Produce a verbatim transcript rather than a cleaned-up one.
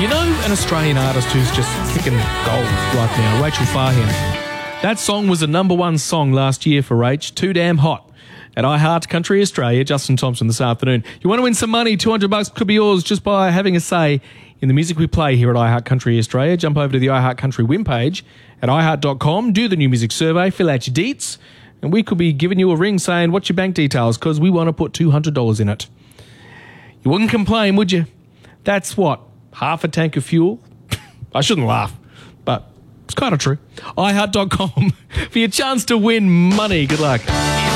You know an Australian artist who's just kicking goals right now? Rachel Farhan. That song was a number one song last year for Rach. Too Damn Hot. At iHeart Country Australia, Justin Thompson this afternoon. You want to win some money? two hundred bucks could be yours just by having a say in the music we play here at iHeart Country Australia. Jump over to the iHeart Country win page at i heart dot com, do the new music survey, fill out your deets, and we could be giving you a ring saying, what's your bank details? Because we want to put two hundred dollars in it. You wouldn't complain, would you? That's what? Half a tank of fuel? I shouldn't laugh, but it's kind of true. i heart dot com for your chance to win money. Good luck.